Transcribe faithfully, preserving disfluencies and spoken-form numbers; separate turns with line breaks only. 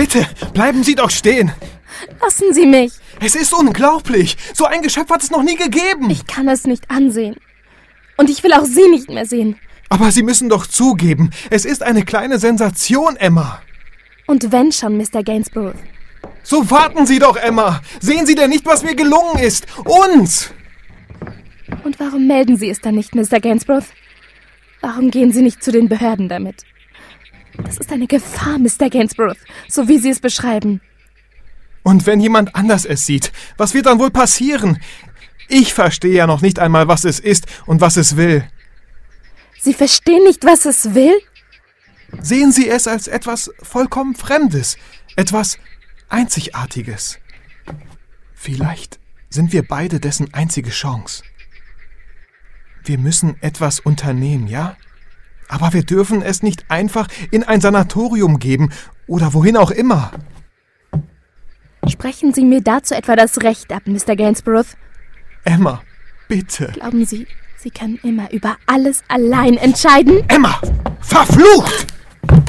bitte, bleiben Sie doch stehen.
Lassen Sie mich.
Es ist unglaublich. So ein Geschöpf hat es noch nie gegeben.
Ich kann es nicht ansehen. Und ich will auch Sie nicht mehr sehen.
Aber Sie müssen doch zugeben, es ist eine kleine Sensation, Emma.
Und wenn schon, Mister Gainsborough.
So warten Sie doch, Emma. Sehen Sie denn nicht, was mir gelungen ist? Uns!
Und warum melden Sie es dann nicht, Mister Gainsborough? Warum gehen Sie nicht zu den Behörden damit? Das ist eine Gefahr, Mister Gainsborough, so wie Sie es beschreiben.
Und wenn jemand anders es sieht, was wird dann wohl passieren? Ich verstehe ja noch nicht einmal, was es ist und was es will.
Sie verstehen nicht, was es will?
Sehen Sie es als etwas vollkommen Fremdes, etwas Einzigartiges. Vielleicht sind wir beide dessen einzige Chance. Wir müssen etwas unternehmen, ja? Aber wir dürfen es nicht einfach in ein Sanatorium geben oder wohin auch immer.
Sprechen Sie mir dazu etwa das Recht ab, Mister Gainsborough?
Emma, bitte.
Glauben Sie, Sie können immer über alles allein entscheiden?
Emma, verflucht!